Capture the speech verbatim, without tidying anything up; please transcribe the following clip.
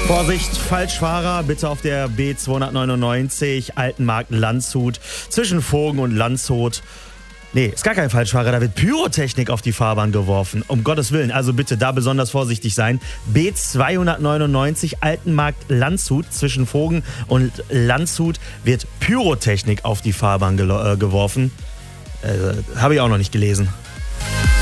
Vorsicht, Falschfahrer, bitte auf der B zweihundertneunundneunzig, Altenmarkt Landshut, zwischen Vogen und Landshut. Nee, ist gar kein Falschfahrer, da wird Pyrotechnik auf die Fahrbahn geworfen. Um Gottes Willen, also bitte da besonders vorsichtig sein. B zweihundertneunundneunzig, Altenmarkt Landshut, zwischen Vogen und Landshut wird Pyrotechnik auf die Fahrbahn gelo- äh, geworfen. Äh, habe ich auch noch nicht gelesen.